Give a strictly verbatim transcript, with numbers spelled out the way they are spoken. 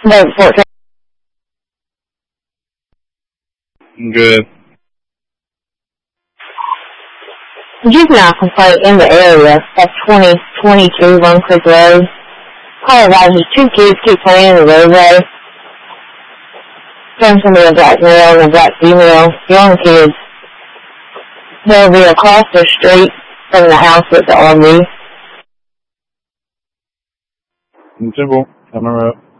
No, fourteen. Good. Juvenile complaint in the area at twenty twenty-two Lone Creek Road. Call about his two kids keep playing in the roadway. Turn somebody a black male and a black female, young kids. They'll be across the street from the house at the R V. Simple. Coming up.